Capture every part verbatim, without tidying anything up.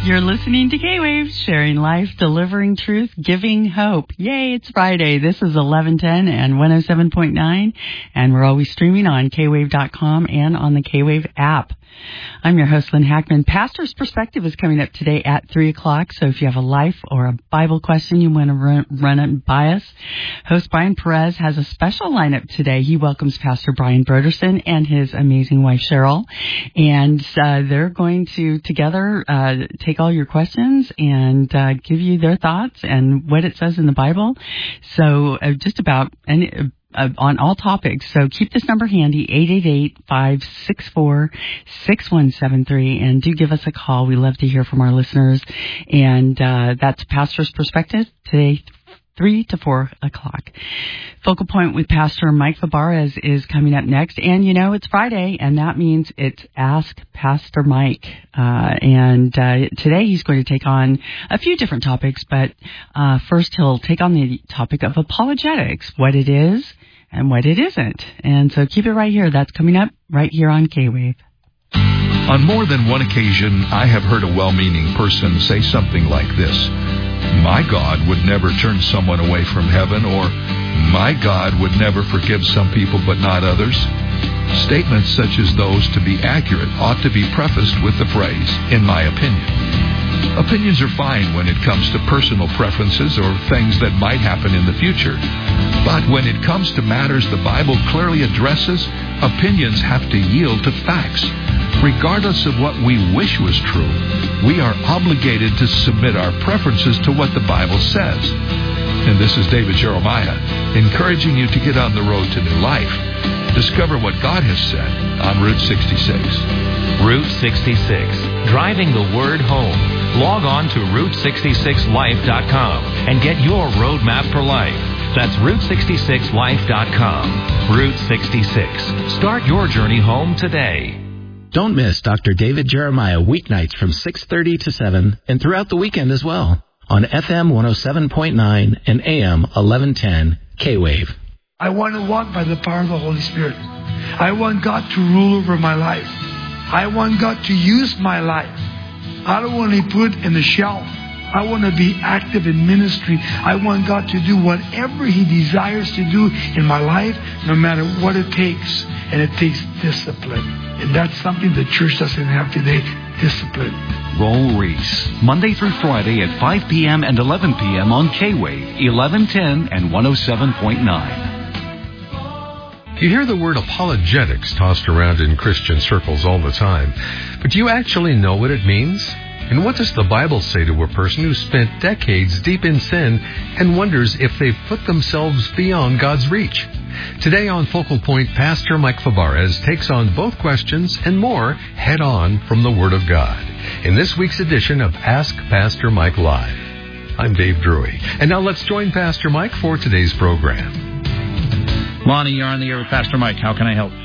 You're listening to K-Wave, sharing life, delivering truth, giving hope. Yay, it's Friday. This is eleven ten and one oh seven point nine, and we're always streaming on K wave dot com and on the K-Wave app. I'm your host, Lynn Hackman. Pastor's Perspective is coming up today at three o'clock, so if you have a life or a Bible question you want to run, run it by us, host Brian Perez has a special lineup today. He welcomes Pastor Brian Broderson and his amazing wife, Cheryl, and uh, they're going to together uh, take all your questions and uh, give you their thoughts and what it says in the Bible. So uh, just about any... Uh, Uh, on all topics. So keep this number handy, eight eight eight, five six four, six one seven three, and do give us a call. We love to hear from our listeners. And uh, that's Pastor's Perspective today, three to four o'clock. Focal Point with Pastor Mike Fabarez is coming up next. And, you know, it's Friday, and that means it's Ask Pastor Mike. Uh, and uh, today he's going to take on a few different topics, but uh, first he'll take on the topic of apologetics, what it is and what it isn't. And so keep it right here. That's coming up right here on K-Wave. On more than one occasion, I have heard a well-meaning person say something like this: "My God would never turn someone away from heaven," or "My God would never forgive some people but not others." Statements such as those, to be accurate, ought to be prefaced with the phrase, "in my opinion." Opinions are fine when it comes to personal preferences or things that might happen in the future. But when it comes to matters the Bible clearly addresses, opinions have to yield to facts. Regardless of what we wish was true, we are obligated to submit our preferences to what the Bible says. And this is David Jeremiah, encouraging you to get on the road to new life. Discover what God has said on Route sixty-six. Route sixty-six, driving the word home. Log on to route sixty-six life dot com and get your roadmap for life. That's route sixty-six life dot com. Route sixty-six. Start your journey home today. Don't miss Doctor David Jeremiah weeknights from six thirty to seven and throughout the weekend as well on F M one oh seven point nine and A M eleven ten K-Wave. I want to walk by the power of the Holy Spirit. I want God to rule over my life. I want God to use my life. I don't want to be put in the shelf. I want to be active in ministry. I want God to do whatever He desires to do in my life, no matter what it takes. And it takes discipline. And that's something the church doesn't have today, discipline. Raul Reese, Monday through Friday at five p.m. and eleven p.m. on K-Wave, eleven ten and one oh seven point nine. You hear the word apologetics tossed around in Christian circles all the time, but do you actually know what it means? And what does the Bible say to a person who spent decades deep in sin and wonders if they've put themselves beyond God's reach? Today on Focal Point, Pastor Mike Fabarez takes on both questions and more head-on from the Word of God in this week's edition of Ask Pastor Mike Live. I'm Dave Drury, and now let's join Pastor Mike for today's program. Lonnie, you're on the air with Pastor Mike. How can I help?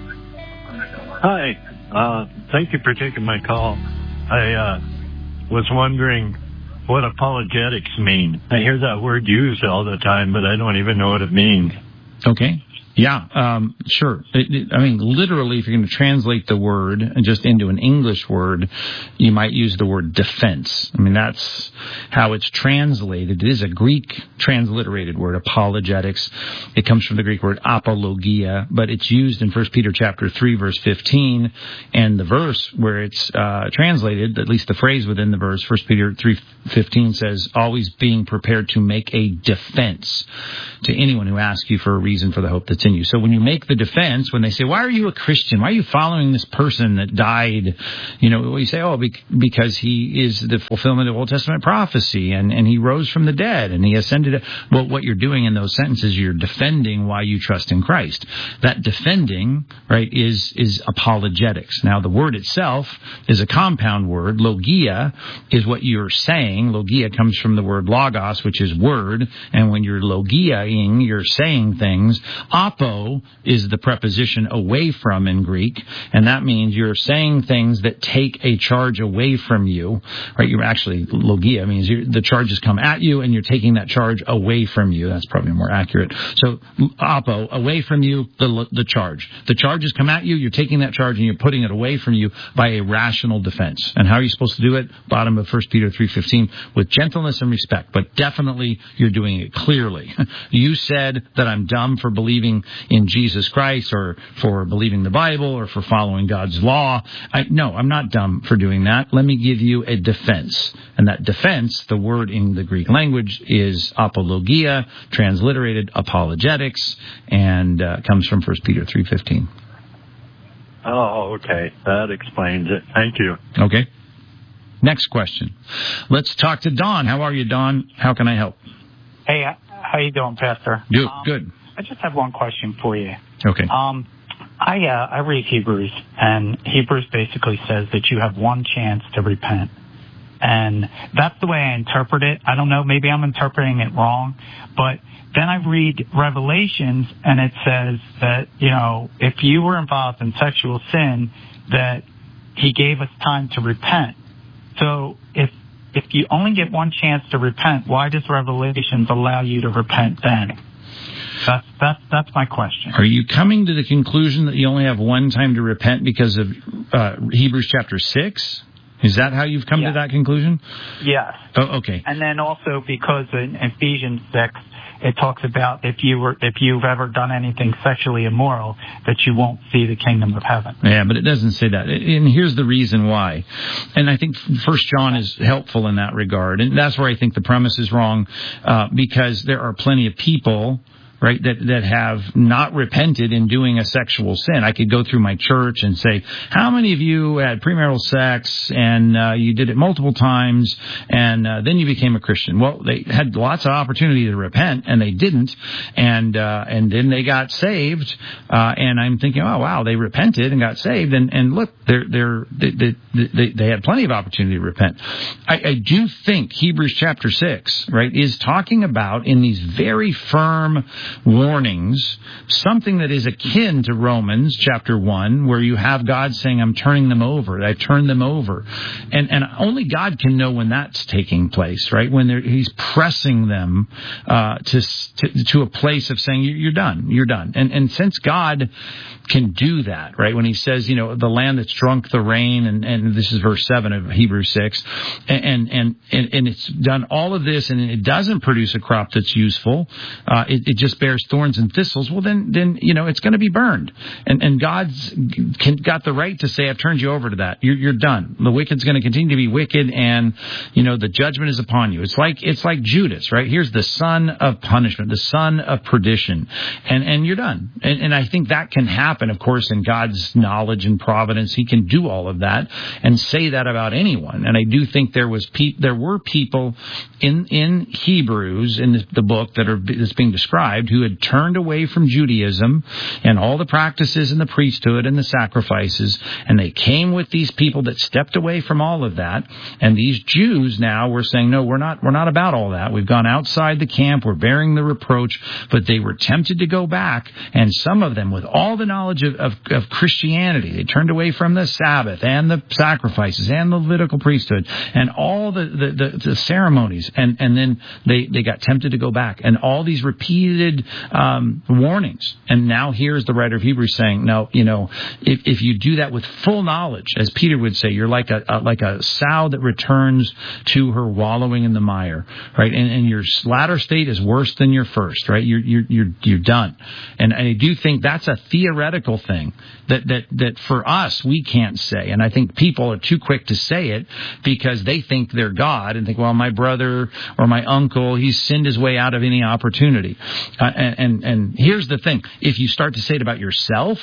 Hi. Uh, thank you for taking my call. I uh, was wondering what apologetics mean. I hear that word used all the time, but I don't even know what it means. Okay. Yeah, um, sure. It, it, I mean, literally, if you're going to translate the word just into an English word, you might use the word defense. I mean, that's how it's translated. It is a Greek transliterated word, apologetics. It comes from the Greek word apologia, but it's used in First Peter chapter three, verse fifteen, and the verse where it's uh, translated, at least the phrase within the verse, First Peter three fifteen says, always being prepared to make a defense to anyone who asks you for a reason for the hope that's in you. So when you make the defense, when they say, why are you a Christian? Why are you following this person that died? You know, you say, oh, because he is the fulfillment of Old Testament prophecy, and, and he rose from the dead, and he ascended. Well, what you're doing in those sentences, you're defending why you trust in Christ. That defending, right, is, is apologetics. Now, the word itself is a compound word. Logia is what you're saying. Logia comes from the word logos, which is word, and when you're logiaing, you're saying things. apo is the preposition away from in Greek, and that means you're saying things that take a charge away from you, right? You're actually, logia means you're, the charges come at you and you're taking that charge away from you. That's probably more accurate. So apo, away from you, the, the charge. The charges come at you, you're taking that charge and you're putting it away from you by a rational defense. And how are you supposed to do it? Bottom of First Peter three fifteen, with gentleness and respect, but definitely you're doing it clearly. You said that I'm dumb for believing in Jesus Christ or for believing the Bible or for following God's law. I, no, I'm not dumb for doing that. Let me give you a defense. And that defense, the word in the Greek language, is apologia, transliterated apologetics, and uh, comes from First Peter three fifteen. Oh, okay. That explains it. Thank you. Okay. Next question. Let's talk to Don. How are you, Don? How can I help? Hey, how you doing, Pastor? Good. Um, good. I just have one question for you. Okay. Um, I uh, I read Hebrews, and Hebrews basically says that you have one chance to repent. And that's the way I interpret it. I don't know, maybe I'm interpreting it wrong, but then I read Revelations, and it says that, you know, if you were involved in sexual sin, that he gave us time to repent. So if if you only get one chance to repent, why does Revelations allow you to repent then? That's that's that's my question. Are you coming to the conclusion that you only have one time to repent because of uh, Hebrews chapter six? Is that how you've come yeah. to that conclusion? Yes. Oh, okay. And then also because in Ephesians six, it talks about if you were if you've ever done anything sexually immoral, that you won't see the kingdom of heaven. Yeah, but it doesn't say that. And here's the reason why. And I think First John is helpful in that regard. And that's where I think the premise is wrong, uh, because there are plenty of people, right, that, that have not repented in doing a sexual sin. I could go through my church and say, how many of you had premarital sex and uh, you did it multiple times and uh, then you became a Christian? Well, they had lots of opportunity to repent and they didn't. And uh, and then they got saved. Uh, and I'm thinking, oh, wow, they repented and got saved. And, and look, they're, they're, they, they, they, they had plenty of opportunity to repent. I, I do think Hebrews chapter six, right, is talking about in these very firm warnings, something that is akin to Romans chapter one, where you have God saying, I'm turning them over. I've turned them over. And and only God can know when that's taking place, right? When he's pressing them uh, to, to to a place of saying, you're done, you're done. And and since God can do that, right? When he says, you know, the land that's drunk the rain, and, and this is verse seven of Hebrews six, and, and, and, and it's done all of this and it doesn't produce a crop that's useful, uh, it, it just bears thorns and thistles, well then, then, you know, it's going to be burned. And, and God's can, got the right to say, I've turned you over to that. You're, you're done. The wicked's going to continue to be wicked, and, you know, the judgment is upon you. It's like, it's like Judas, right? Here's the son of punishment, the son of perdition, and, and you're done. And, and I think that can happen. And of course, in God's knowledge and providence, he can do all of that and say that about anyone. And I do think there was pe- there were people in in Hebrews, in the, the book that are that's being described, who had turned away from Judaism and all the practices and the priesthood and the sacrifices, and they came with these people that stepped away from all of that. And these Jews now were saying, no, we're not we're not about all that. We've gone outside the camp. We're bearing the reproach. But they were tempted to go back, and some of them, with all the knowledge Of, of, of Christianity, they turned away from the Sabbath and the sacrifices and the Levitical priesthood and all the, the, the, the ceremonies, and, and then they, they got tempted to go back, and all these repeated um, warnings. And now here's the writer of Hebrews saying, no, you know, if, if you do that with full knowledge, as Peter would say, you're like a, a like a sow that returns to her wallowing in the mire, right? And, and your latter state is worse than your first, right? You're you're you're, you're done. And, and I do think that's a theoretical thing that, that, that for us, we can't say. And I think people are too quick to say it because they think they're God and think, well, my brother or my uncle, he's sinned his way out of any opportunity. Uh, and, and, and here's the thing. If you start to say it about yourself,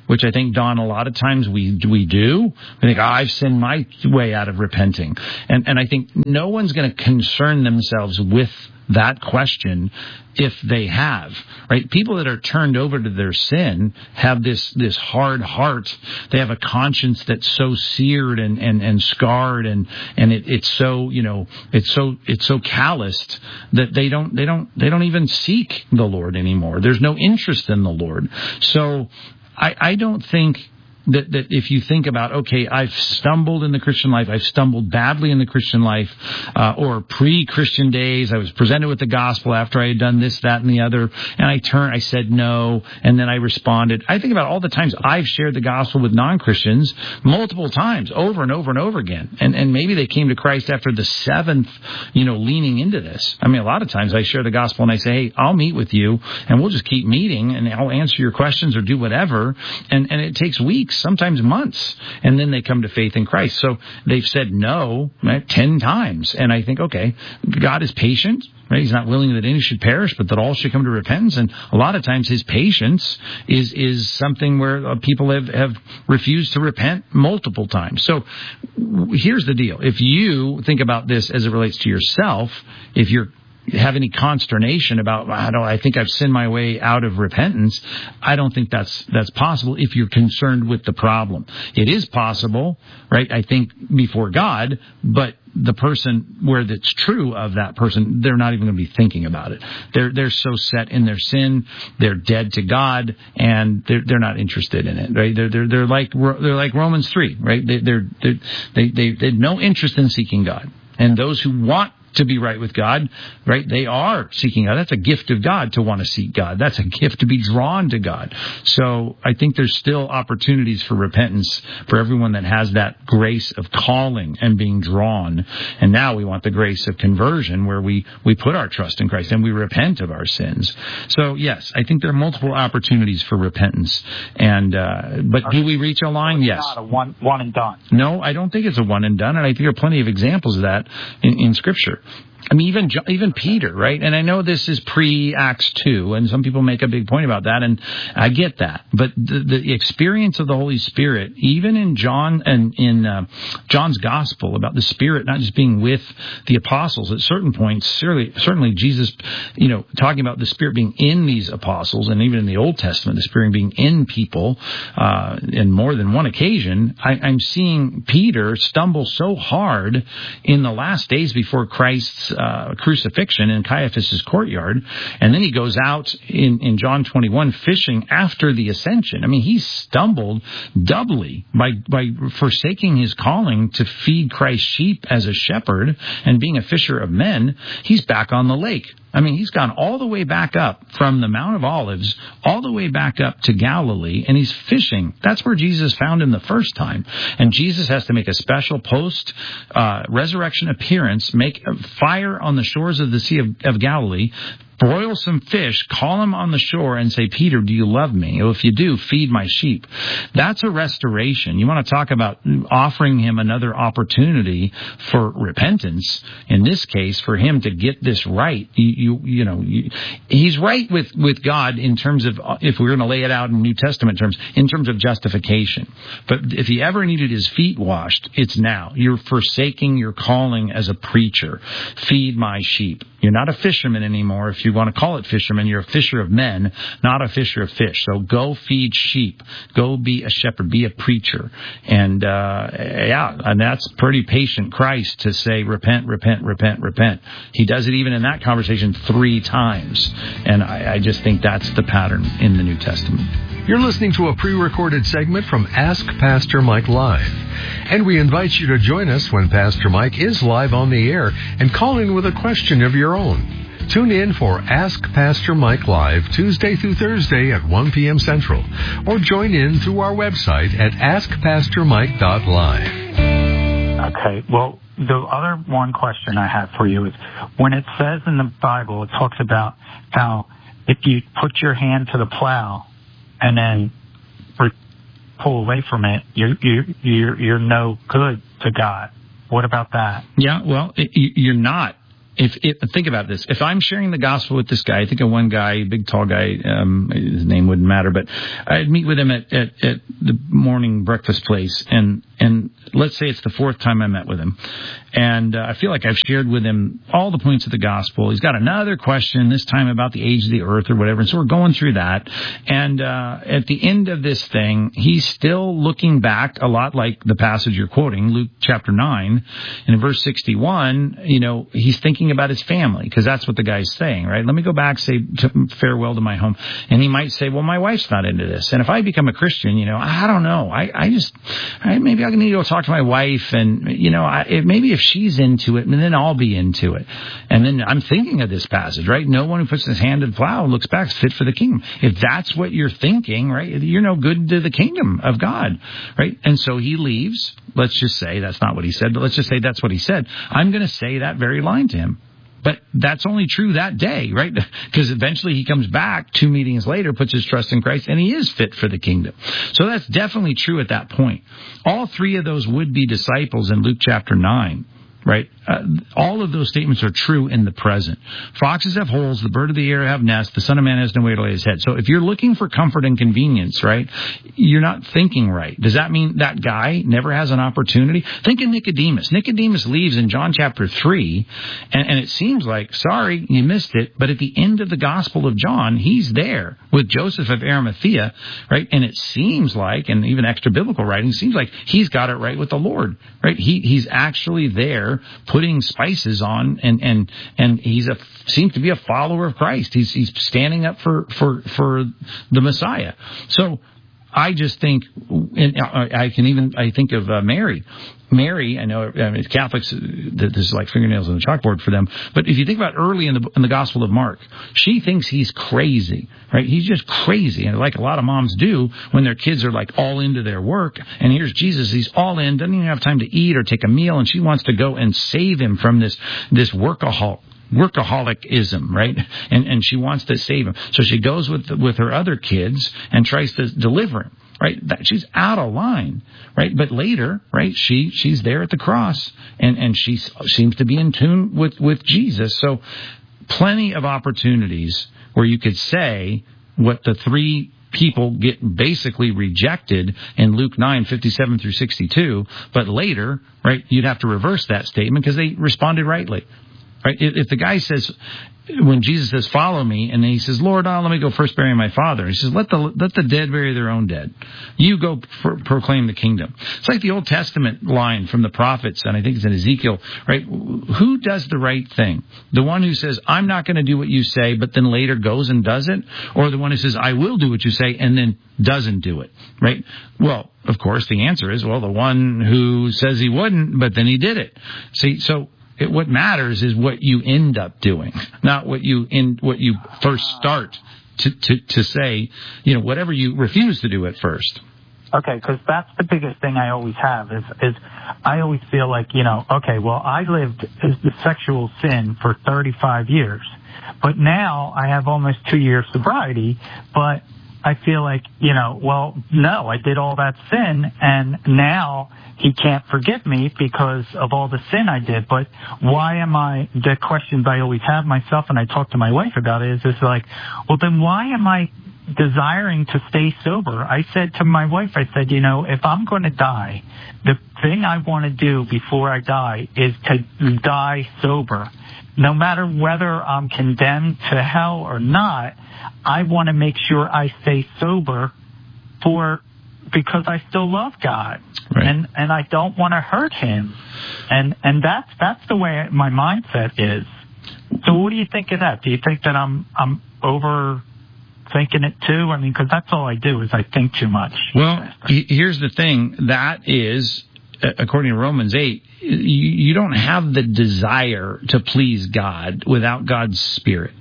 which I think, Don, a lot of times we we do. We think, oh, I've sinned my way out of repenting. And, and I think no one's going to concern themselves with that question if they have, right? People that are turned over to their sin have this this hard heart. They have a conscience that's so seared and, and, and scarred and, and it, it's so, you know, it's so it's so calloused that they don't they don't they don't even seek the Lord anymore. There's no interest in the Lord. So I, I don't think That, that if you think about, okay, I've stumbled in the Christian life, I've stumbled badly in the Christian life, uh, or pre-Christian days, I was presented with the gospel after I had done this, that, and the other, and I turned, I said no, and then I responded. I think about all the times I've shared the gospel with non-Christians multiple times, over and over and over again, and and maybe they came to Christ after the seventh, you know, leaning into this. I mean, a lot of times I share the gospel and I say, hey, I'll meet with you, and we'll just keep meeting, and I'll answer your questions or do whatever, and, and it takes weeks, sometimes months, and then they come to faith in Christ. So they've said no, right, ten times. And I think, okay, God is patient, right? He's not willing that any should perish, but that all should come to repentance. And a lot of times his patience is is something where people have, have refused to repent multiple times. So here's the deal. If you think about this as it relates to yourself, if you're have any consternation about, I don't, I think I've sinned my way out of repentance, I don't think that's that's possible if you're concerned with the problem. It is possible, right, I think, before God, but the person where that's true of that person, they're not even going to be thinking about it. They're they're so set in their sin, they're dead to God, and they're they're not interested in it, right? They're they're they're like they're like Romans three, right? They they're, they're they they they have no interest in seeking God, and those who want to be right with God, right? They are seeking God. That's a gift of God to want to seek God. That's a gift to be drawn to God. So I think there's still opportunities for repentance for everyone that has that grace of calling and being drawn. And now we want the grace of conversion where we, we put our trust in Christ and we repent of our sins. So yes, I think there are multiple opportunities for repentance. And, uh, but do we reach a line? Yes. Not a one, one and done. No, I don't think it's a one and done. And I think there are plenty of examples of that in, in Scripture. I mean, even even Peter, right? And I know this is pre-Acts two, and some people make a big point about that, and I get that. But the, the experience of the Holy Spirit, even in John and in uh, John's Gospel, about the Spirit not just being with the apostles at certain points, certainly, certainly Jesus, you know, talking about the Spirit being in these apostles, and even in the Old Testament, the Spirit being in people uh, in more than one occasion. I, I'm seeing Peter stumble so hard in the last days before Christ's Uh, crucifixion in Caiaphas' courtyard, and then he goes out in, in John twenty-one fishing after the ascension. I mean, he stumbled doubly by by forsaking his calling to feed Christ's sheep as a shepherd and being a fisher of men. He's back on the lake. I mean, he's gone all the way back up from the Mount of Olives, all the way back up to Galilee, and he's fishing. That's where Jesus found him the first time. And Jesus has to make a special post-resurrection uh, appearance, make fire on the shores of the Sea of, of Galilee, broil some fish, call him on the shore and say, Peter, do you love me? Well, if you do, feed my sheep. That's a restoration. You want to talk about offering him another opportunity for repentance. In this case, for him to get this right, you you, you know, you, he's right with, with God in terms of, if we were going to lay it out in New Testament terms, in terms of justification. But if he ever needed his feet washed, it's now. You're forsaking your calling as a preacher. Feed my sheep. You're not a fisherman anymore. If you want to call it fisherman, you're a fisher of men, not a fisher of fish. So go feed sheep. Go be a shepherd. Be a preacher. And, uh, yeah, and that's pretty patient Christ to say, repent, repent, repent, repent. He does it even in that conversation three times. And I, I just think that's the pattern in the New Testament. You're listening to a pre-recorded segment from Ask Pastor Mike Live. And we invite you to join us when Pastor Mike is live on the air and call in with a question of your own. Tune in for Ask Pastor Mike Live Tuesday through Thursday at one p.m. Central. Or join in through our website at ask pastor mike dot live. Okay, well, the other one question I have for you is, when it says in the Bible, it talks about how if you put your hand to the plow and then pull away from it, you're, you're, you're, you're no good to God. What about that? Yeah, well, it, you're not if, if think about this, if I'm sharing the gospel with this guy, I think of one guy, big tall guy, um, his name wouldn't matter, but I'd meet with him at, at, at the morning breakfast place, and and let's say it's the fourth time I met with him, and uh, I feel like I've shared with him all the points of the gospel. He's got another question, this time about the age of the earth or whatever, and so we're going through that, and uh, at the end of this thing, he's still looking back a lot like the passage you're quoting, Luke chapter nine, and in verse sixty-one, you know, he's thinking about his family, because that's what the guy's saying, right? Let me go back, say to, farewell to my home, and he might say, well, my wife's not into this, and if I become a Christian, you know, I don't know, I, I just, I, maybe I need to go talk to my wife, and, you know, I, it, maybe if she's into it, and then I'll be into it. And then I'm thinking of this passage, right? No one who puts his hand to the plow and looks back is fit for the kingdom. If that's what you're thinking, right, you're no good to the kingdom of God, right? And so he leaves. Let's just say that's not what he said, but let's just say that's what he said. I'm going to say that very line to him. But that's only true that day, right? Because eventually he comes back two meetings later, puts his trust in Christ, and he is fit for the kingdom. So that's definitely true at that point. All three of those would-be disciples in Luke chapter nine, right? Uh, all of those statements are true in the present. Foxes have holes, the bird of the air have nests, the Son of Man has no way to lay his head. So if you're looking for comfort and convenience, right, you're not thinking right. Does that mean that guy never has an opportunity? Think of Nicodemus. Nicodemus leaves in John chapter three, and, and it seems like, sorry, you missed it, but at the end of the Gospel of John, he's there with Joseph of Arimathea, right? And it seems like, and even extra biblical writing, seems like he's got it right with the Lord, right? He He's actually there putting spices on, and and and he's a seems to be a follower of Christ. He's he's standing up for for for the Messiah. So I just think, and I can even I think of uh, Mary. Mary, I know I mean, Catholics, this is like fingernails on the chalkboard for them. But if you think about early in the in the Gospel of Mark, she thinks he's crazy, right? He's just crazy, and like a lot of moms do when their kids are like all into their work. And here's Jesus; he's all in, doesn't even have time to eat or take a meal, and she wants to go and save him from this this workaholic. workaholicism, right? And and she wants to save him. So she goes with with her other kids and tries to deliver him, right? That, she's out of line, right? But later, right, she she's there at the cross, and, and she seems to be in tune with, with Jesus. So plenty of opportunities where you could say what the three people get basically rejected in Luke nine, fifty-seven through sixty-two, but later, right, you'd have to reverse that statement because they responded rightly. Right? If the guy says, when Jesus says, follow me, and then he says, Lord, oh, let me go first bury my father. He says, let the let the dead bury their own dead. You go pro- proclaim the kingdom. It's like the Old Testament line from the prophets, and I think it's in Ezekiel, right? Who does the right thing? The one who says, I'm not going to do what you say, but then later goes and does it? Or the one who says, I will do what you say, and then doesn't do it, right? Well, of course, the answer is, well, the one who says he wouldn't, but then he did it. See, so... It, what matters is what you end up doing, not what you in what you first start to, to, to say, you know, whatever you refuse to do at first. Okay, because that's the biggest thing I always have is is I always feel like, you know, okay, well, I lived the sexual sin for thirty-five years, but now I have almost two years sobriety, but I feel like, you know, well, no, I did all that sin, and now he can't forgive me because of all the sin I did. But why am I, the questions I always have myself, and I talk to my wife about it, is, is like, well, then why am I desiring to stay sober? I said to my wife, I said, you know, if I'm going to die, the thing I want to do before I die is to die sober. No matter whether I'm condemned to hell or not, I want to make sure I stay sober for because I still love God, right. and and I don't want to hurt Him, and and that's that's the way my mindset is. So, what do you think of that? Do you think that I'm I'm overthinking it too? I mean, because that's all I do is I think too much. Well, here's the thing. That is, according to Romans eight, you don't have the desire to please God without God's Spirit.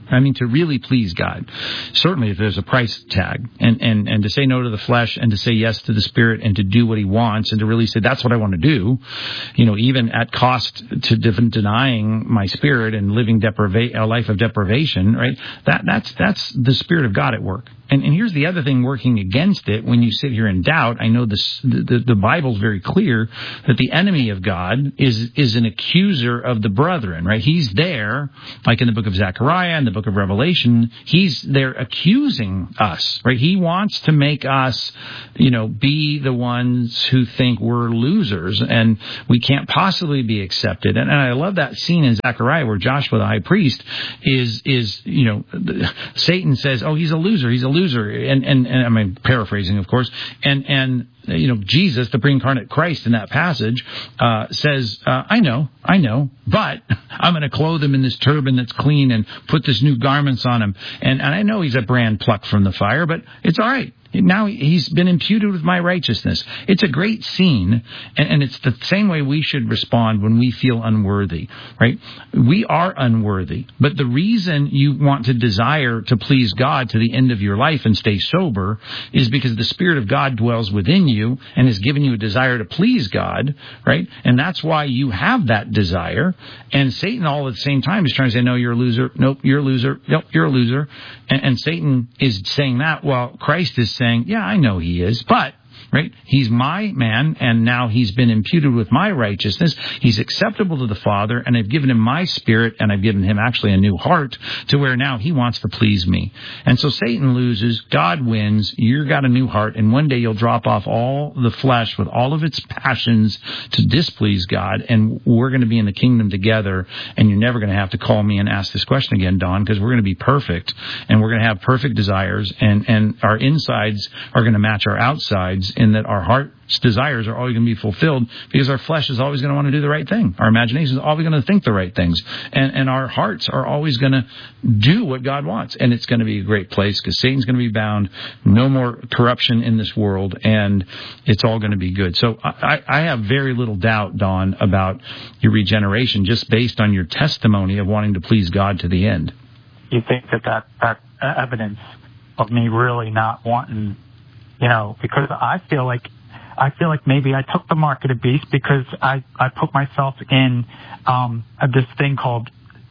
I mean, to really please God. Certainly, if there's a price tag, and, and, and to say no to the flesh and to say yes to the Spirit and to do what He wants and to really say, that's what I want to do, you know, even at cost to de- denying my spirit and living depriva- a life of deprivation, right? That that's that's the Spirit of God at work. And, and here's the other thing working against it when you sit here in doubt. I know this, the, the Bible's very clear that the enemy of God is is an accuser of the brethren, right? He's there, like in the book of Zechariah and the book of Revelation, he's there accusing us, right? He wants to make us, you know, be the ones who think we're losers and we can't possibly be accepted. And, and I love that scene in Zechariah where Joshua, the high priest, is, is you know, Satan says, oh, he's a loser, he's a loser, and, and, and I mean, paraphrasing, of course, and, and, you know, Jesus, the pre-incarnate Christ in that passage, uh, says, uh, I know, I know, but I'm going to clothe him in this turban that's clean and put this new garments on him. And, and I know he's a brand plucked from the fire, but it's all right. Now he's been imputed with my righteousness. It's a great scene, and, and it's the same way we should respond when we feel unworthy, right? We are unworthy, but the reason you want to desire to please God to the end of your life and stay sober is because the Spirit of God dwells within you and has given you a desire to please God, right? And that's why you have that desire, and Satan all at the same time is trying to say, no, you're a loser. Nope, you're a loser. Nope, you're a loser. And, and Satan is saying that while Christ is saying, saying, yeah, I know he is, but, right, he's my man, and now he's been imputed with my righteousness. He's acceptable to the Father, and I've given him my Spirit, and I've given him actually a new heart to where now he wants to please me. And so Satan loses, God wins, you've got a new heart, and one day you'll drop off all the flesh with all of its passions to displease God, and we're going to be in the kingdom together, and you're never going to have to call me and ask this question again, Don, because we're going to be perfect, and we're going to have perfect desires, and, and our insides are going to match our outsides, in that our heart's desires are always going to be fulfilled because our flesh is always going to want to do the right thing. Our imagination is always going to think the right things. And, and our hearts are always going to do what God wants. And it's going to be a great place because Satan's going to be bound. No more corruption in this world. And it's all going to be good. So I, I have very little doubt, Don, about your regeneration just based on your testimony of wanting to please God to the end. You think that that, that evidence of me really not wanting... You know, because I feel like I feel like maybe I took the mark of the beast because I, I put myself in um, this thing called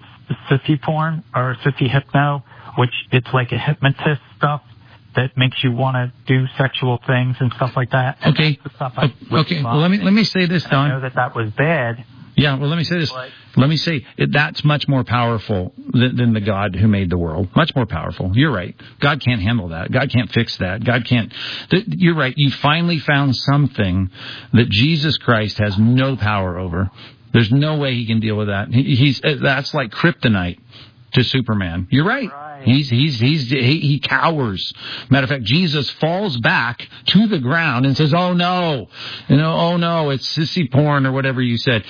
sissy porn or sissy hypno, which it's like a hypnotist stuff that makes you want to do sexual things and stuff like that. And okay. that's the stuff I okay. Well, let me let me say this, Don. I know that that was bad. Yeah, well, let me say this. Let me say, it, that's much more powerful than, than the God who made the world. Much more powerful. You're right. God can't handle that. God can't fix that. God can't. Th- you're right. You finally found something that Jesus Christ has no power over. There's no way he can deal with that. He, he's that's like kryptonite to Superman. You're right. right. He's he's he's he, he cowers. Matter of fact, Jesus falls back to the ground and says, "Oh no, you know, oh no, it's sissy porn or whatever you said."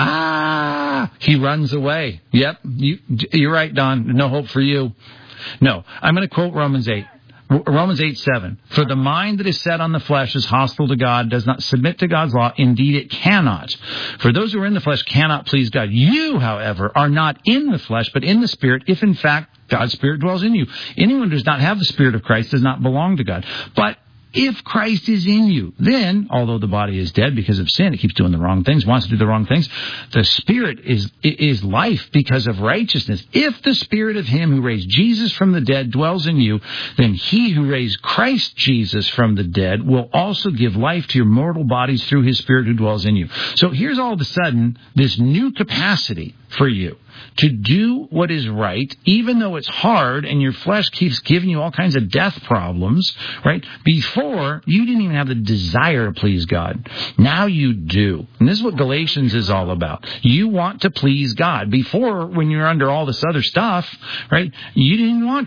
Ah, he runs away. Yep, you you're right, Don. No hope for you. No, I'm going to quote Romans eight. Romans eight seven. For the mind that is set on the flesh is hostile to God, does not submit to God's law. Indeed, it cannot. For those who are in the flesh cannot please God. You, however, are not in the flesh, but in the Spirit, if in fact God's Spirit dwells in you. Anyone who does not have the Spirit of Christ does not belong to God. But if Christ is in you, then, although the body is dead because of sin, it keeps doing the wrong things, wants to do the wrong things, the Spirit is is life because of righteousness. If the Spirit of him who raised Jesus from the dead dwells in you, then he who raised Christ Jesus from the dead will also give life to your mortal bodies through his Spirit who dwells in you. So here's all of a sudden this new capacity for you to do what is right, even though it's hard and your flesh keeps giving you all kinds of death problems, right? Before, you didn't even have the desire to please God. Now you do. And this is what Galatians is all about. You want to please God. Before, when you're under all this other stuff, right, you didn't want to.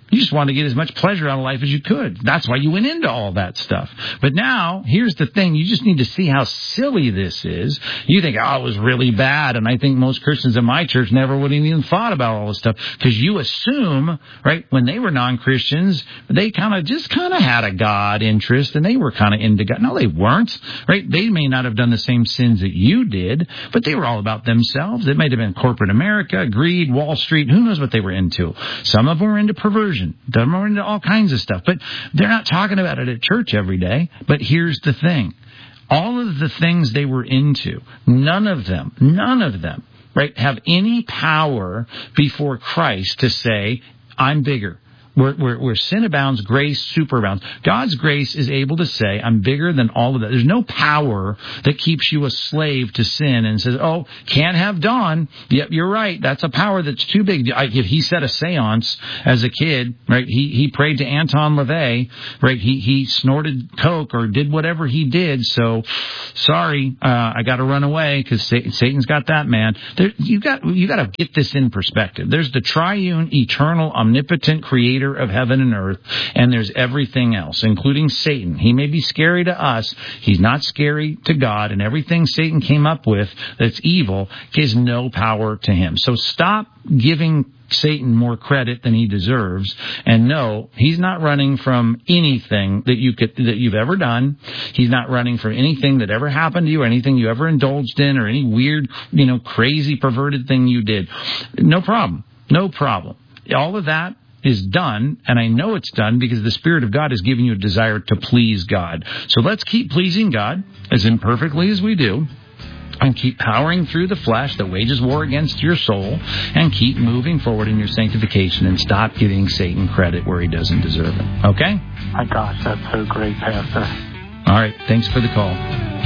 You just wanted to get as much pleasure out of life as you could. That's why you went into all that stuff. But now, here's the thing. You just need to see how silly this is. You think, oh, it was really bad. And I think most Christians in my church never would have even thought about all this stuff. Because you assume, right, when they were non-Christians, they kind of just kind of had a God interest. And they were kind of into God. No, they weren't. Right? They may not have done the same sins that you did. But they were all about themselves. It might have been corporate America, greed, Wall Street. Who knows what they were into? Some of them were into perversion. Some are into all kinds of stuff. But they're not talking about it at church every day. But here's the thing. All of the things they were into, none of them, none of them, right, have any power before Christ to say, I'm bigger. Where, where, where sin abounds, grace superabounds. God's grace is able to say, I'm bigger than all of that. There's no power that keeps you a slave to sin and says, oh, can't have Dawn. Yep, you're right. That's a power that's too big. I, if he said a seance as a kid, right, he, he prayed to Anton LaVey, right, he, he snorted coke or did whatever he did. So, sorry, uh, I got to run away because Satan's got that man. There, you got, you got to get this in perspective. There's the triune, eternal, omnipotent creator of heaven and earth, and there's everything else, including Satan. He may be scary to us. He's not scary to God, and everything Satan came up with that's evil gives no power to him. So stop giving Satan more credit than he deserves, and no, he's not running from anything that you could that you've ever done. He's not running from anything that ever happened to you, or anything you ever indulged in, or any weird, you know, crazy, perverted thing you did. No problem. No problem. All of that is done, and I know it's done because the Spirit of God has given you a desire to please God. So let's keep pleasing God as imperfectly as we do, and keep powering through the flesh that wages war against your soul, and keep moving forward in your sanctification, and stop giving Satan credit where he doesn't deserve it. Okay? My gosh, that's so great, Pastor. All right, thanks for the call.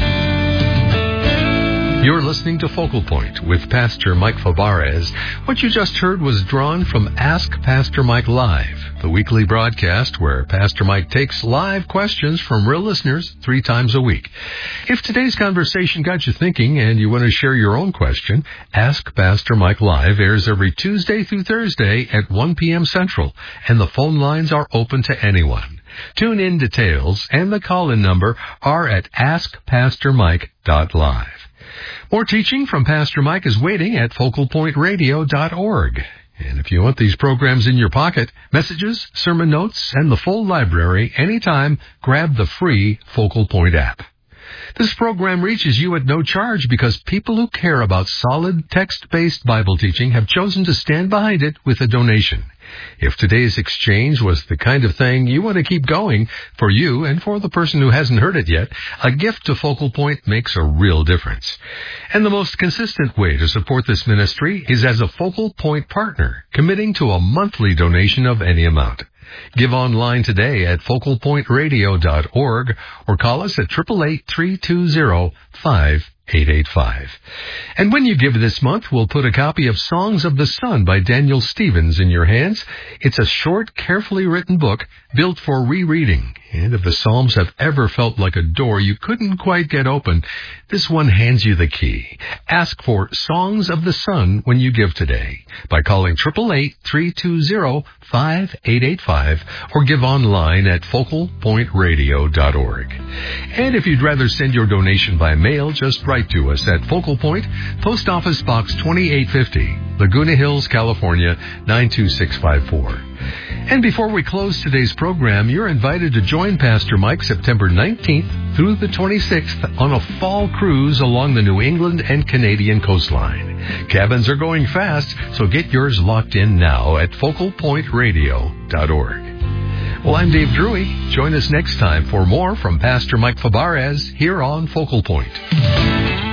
You're listening to Focal Point with Pastor Mike Fabarez. What you just heard was drawn from Ask Pastor Mike Live, the weekly broadcast where Pastor Mike takes live questions from real listeners three times a week. If today's conversation got you thinking and you want to share your own question, Ask Pastor Mike Live airs every Tuesday through Thursday at one p.m. Central, and the phone lines are open to anyone. Tune in details and the call-in number are at ask pastor mike dot live. More teaching from Pastor Mike is waiting at focal point radio dot org. And if you want these programs in your pocket, messages, sermon notes, and the full library anytime, grab the free Focal Point app. This program reaches you at no charge because people who care about solid text-based Bible teaching have chosen to stand behind it with a donation. If today's exchange was the kind of thing you want to keep going for you and for the person who hasn't heard it yet, a gift to Focal Point makes a real difference. And the most consistent way to support this ministry is as a Focal Point partner, committing to a monthly donation of any amount. Give online today at focal point radio dot org or call us at eight eight eight, three two zero, five eight eight five. And when you give this month, we'll put a copy of Songs of the Sun by Daniel Stevens in your hands. It's a short, carefully written book built for rereading. And if the Psalms have ever felt like a door you couldn't quite get open, this one hands you the key. Ask for Songs of the Sun when you give today by calling eight eight eight, three two zero, five eight eight five or give online at focal point radio dot org. And if you'd rather send your donation by mail, just write to us at Focal Point, Post Office Box twenty-eight fifty, Laguna Hills, California, nine two six five four. And before we close today's program, you're invited to join Pastor Mike September nineteenth through the twenty-sixth on a fall cruise along the New England and Canadian coastline. Cabins are going fast, so get yours locked in now at focal point radio dot org. Well, I'm Dave Drury. Join us next time for more from Pastor Mike Fabarez here on Focal Point.